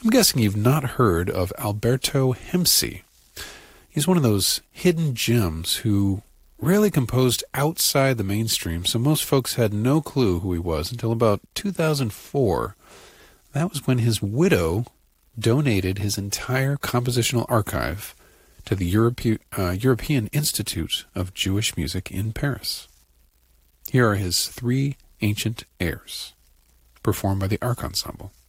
I'm guessing you've not heard of Alberto Hemsey. He's one of those hidden gems who rarely composed outside the mainstream, so most folks had no clue who he was until about 2004. That was when his widow donated his entire compositional archive to the European Institute of Jewish Music in Paris. Here are his 3 ancient airs, performed by the Arc Ensemble.